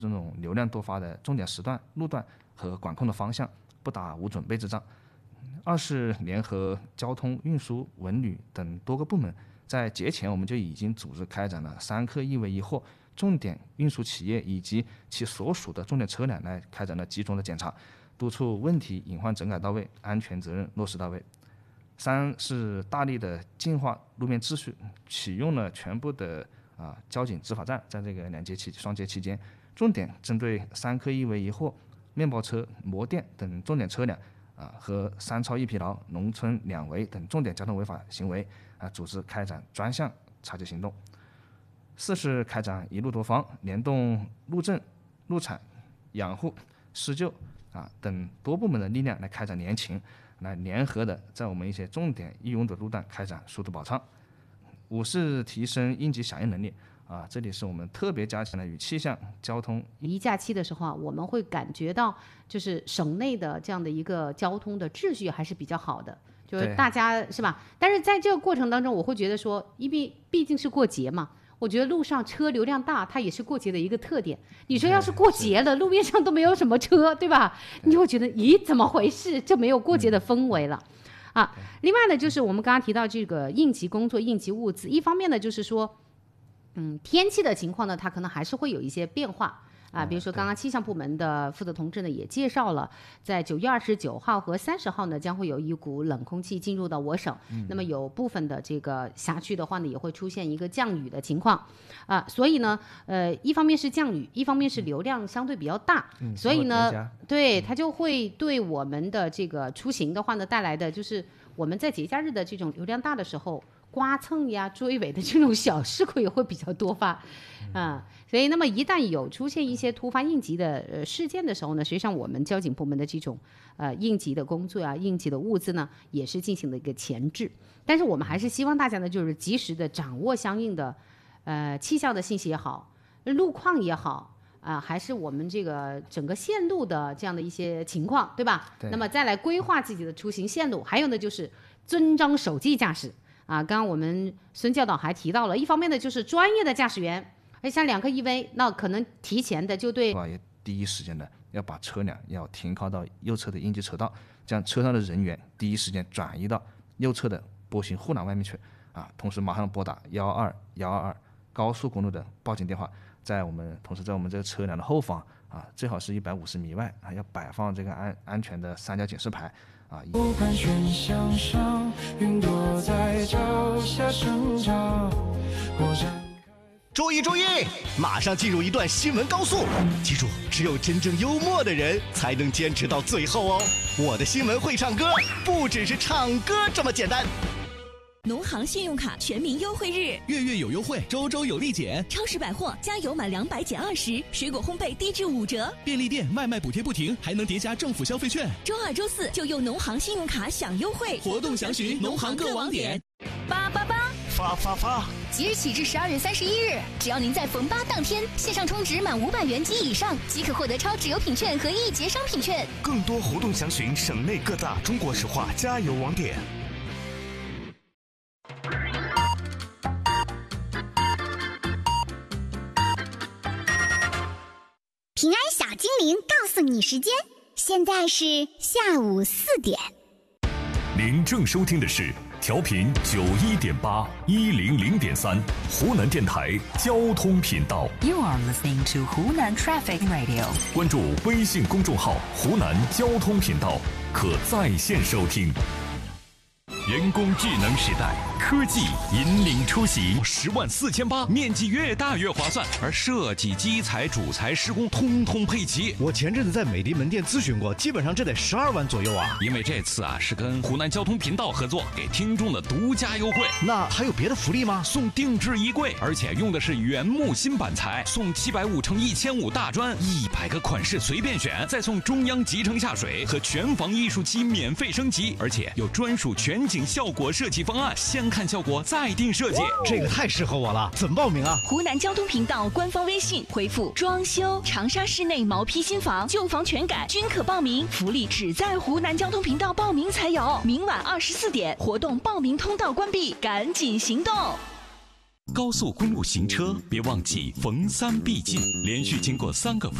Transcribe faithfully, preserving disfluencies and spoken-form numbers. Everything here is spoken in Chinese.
这种流量多发的重点时段、路段和管控的方向，不打无准备之仗。二是联合交通运输、文旅等多个部门，在节前我们就已经组织开展了三客一维一货重点运输企业以及其所属的重点车辆来开展了集中的检查，督促问题隐患整改到位，安全责任落实到位。三是大力的净化路面秩序，启用了全部的啊交警执法站，在这个两节期双节期间，重点针对三客一维一货、面包车、摩电等重点车辆啊和三超一疲劳、农村两违等重点交通违法行为啊，组织开展专项查缉行动。四是开展一路多方，联动路政、路产、养护、施救啊等多部门的力量来开展联勤，来联合的在我们一些重点易拥堵路段开展疏导保畅。五是提升应急响应能力啊，这里是我们特别加强了与气象、交通。 一假期的时候啊，我们会感觉到就是省内的这样的一个交通的秩序还是比较好的，就是大家是吧？但是在这个过程当中，我会觉得说，因为毕竟是过节嘛。我觉得路上车流量大，它也是过节的一个特点。你说要是过节了，路面上都没有什么车，对吧？你会觉得，咦，怎么回事？就没有过节的氛围了，嗯、啊。另外呢，就是我们刚刚提到这个应急工作、应急物资，一方面呢，就是说，嗯，天气的情况呢，它可能还是会有一些变化。啊，比如说刚刚气象部门的负责同志呢也介绍了，在九月二十九号和三十号呢将会有一股冷空气进入到我省，嗯、那么有部分的这个辖区的话呢也会出现一个降雨的情况，啊，所以呢，呃，一方面是降雨，一方面是流量相对比较大，嗯、所以呢，对它就会对我们的这个出行的话呢带来的就是我们在节假日的这种流量大的时候。刮蹭呀、追尾的这种小事故也会比较多发，啊、嗯，所以那么一旦有出现一些突发应急的呃事件的时候呢，实际上我们交警部门的这种呃应急的工作啊、应急的物资呢，也是进行了一个前置。但是我们还是希望大家呢，就是及时的掌握相应的呃气象的信息也好，路况也好。啊、呃，还是我们这个整个线路的这样的一些情况，对吧？对。那么再来规划自己的出行线路，还有呢就是遵章守纪驾驶。啊，刚刚我们孙教导还提到了，一方面呢就是专业的驾驶员，而像两客一 V， 那可能提前的就对， 也第一时间的要把车辆要停靠到右侧的应急车道，这样车上的人员第一时间转移到右侧的波形护栏外面去啊，同时马上拨打幺二幺二二高速公路的报警电话，在我们同时在我们这个车辆的后方啊，最好是一百五十米外啊，要摆放这个安安全的三角警示牌。啊！盘旋向上，云朵在脚下生长。 注意注意，马上进入一段新闻高速，记住，只有真正幽默的人才能坚持到最后哦。我的新闻会唱歌，不只是唱歌这么简单。 农行信用卡全民优惠日， 月月有优惠，周周有立减。 超市百货加油满两百减二十，水果烘焙低至五折。 便利店外卖补贴不停，还能叠加政府消费券。 周二、周四就用农行信用卡享优惠， 活动详询农行各网点。 八八八， 发发发！ 即日起至十二月三十一日，只要您在逢八当天线上充值满五百元及以上，即可获得超值优品券和一节商品券。 更多活动详询省内各大中国石化加油网点。 平安小精灵告诉你时间，现在是下午四点。 您正收听的是调频九一点八一零零点三湖南电台交通频道。 You are listening to 湖南 Traffic Radio。 关注微信公众号湖南交通频道，可在线收听。人工智能时代，科技引领出行。 十万四千八，面积越大越划算，而设计、基材、主材、施工通通配齐。 我前阵子在美的门店咨询过，基本上这得十二万左右啊。 因为这次啊是跟湖南交通频道合作，给听众的独家优惠。 那还有别的福利吗？ 送定制衣柜，而且用的是原木新板材，送七百五乘一千五大砖，一百个款式随便选，再送中央集成下水和全房艺术漆免费升级，而且有专属全景效果设计方案，先看效果再定设计。 这个太适合我了，怎么报名啊？ 湖南交通频道官方微信回复装修长沙室内毛坯新房旧房全改均可报名，福利只在湖南交通频道报名才有。明晚二十四点活动报名通道关闭，赶紧行动。 高速公路行车别忘记逢三必进，连续经过三个